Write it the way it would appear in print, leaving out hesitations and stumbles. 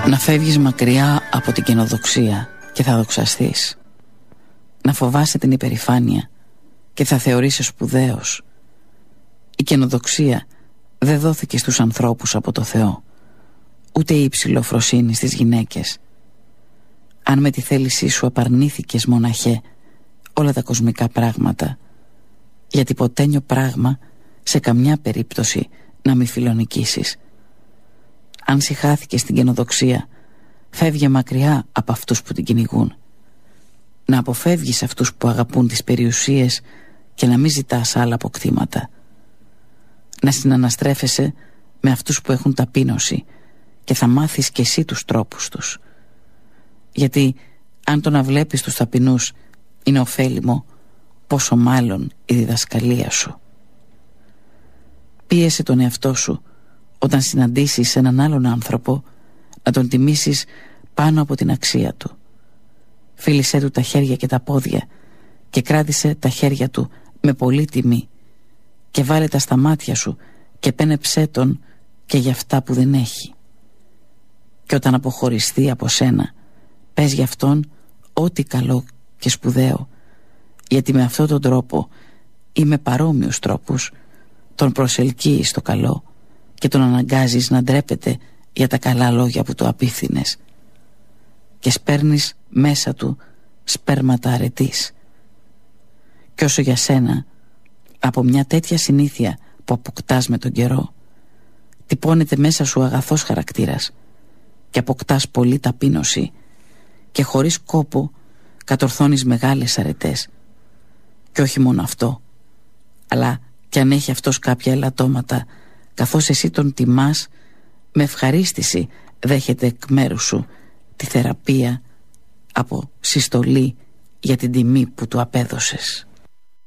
Να φεύγεις μακριά από την καινοδοξία και θα δοξαστείς. Να φοβάσαι την υπερηφάνεια και θα θεωρείσαι σπουδαίος. Η καινοδοξία δεν δόθηκε στους ανθρώπους από το Θεό, ούτε η υψηλοφροσύνη στις γυναίκες. Αν με τη θέλησή σου απαρνήθηκες, μοναχέ, όλα τα κοσμικά πράγματα, γιατί ποτένιο πράγμα σε καμιά περίπτωση να μη φιλονικήσεις. Αν συχάθηκες στην καινοδοξία, φεύγε μακριά από αυτούς που την κυνηγούν. Να αποφεύγεις αυτούς που αγαπούν τις περιουσίες και να μην ζητάς άλλα αποκτήματα. Να συναναστρέφεσαι με αυτούς που έχουν ταπείνωση και θα μάθεις και εσύ τους τρόπους τους. Γιατί αν το να βλέπεις τους ταπεινούς είναι ωφέλιμο, πόσο μάλλον η διδασκαλία σου. Πίεσε τον εαυτό σου όταν συναντήσεις έναν άλλον άνθρωπο να τον τιμήσεις πάνω από την αξία του. Φίλησέ του τα χέρια και τα πόδια και κράτησε τα χέρια του με πολύ τιμή και βάλε τα στα μάτια σου και πένεψέ τον και για αυτά που δεν έχει. Και όταν αποχωριστεί από σένα, πες για αυτόν ό,τι καλό και σπουδαίο, γιατί με αυτόν τον τρόπο ή με παρόμοιους τρόπους τον προσελκύεις στο καλό και τον αναγκάζεις να ντρέπεται για τα καλά λόγια που του απίφθινες και σπέρνεις μέσα του σπέρματα αρετής. Κι όσο για σένα, από μια τέτοια συνήθεια που αποκτάς με τον καιρό, τυπώνεται μέσα σου αγαθός χαρακτήρας και αποκτάς πολλή ταπείνωση και χωρίς κόπο κατορθώνεις μεγάλες αρετές. Και όχι μόνο αυτό, αλλά κι αν έχει αυτός κάποια ελαττώματα, καθώς εσύ τον τιμάς, με ευχαρίστηση δέχεται εκ μέρους σου τη θεραπεία από συστολή για την τιμή που του απέδωσες.